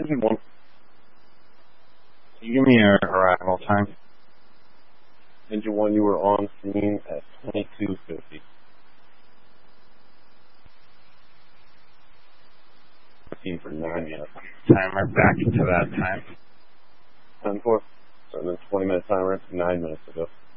Engine 1. Can you give me your arrival time? Engine 1, you were on scene at 22:50. For 9 minutes. Timer back to that time. 10-4. So then 20-minute timer, 9 minutes ago.